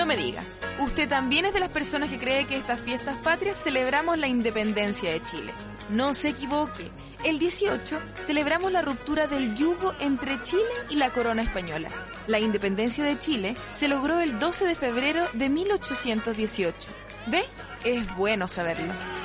No me diga, ¿usted también es de las personas que cree que estas fiestas patrias celebramos la independencia de Chile? No se equivoque, el 18 celebramos la ruptura del yugo entre Chile y la corona española. La independencia de Chile se logró el 12 de febrero de 1818. ¿Ve? Es bueno saberlo.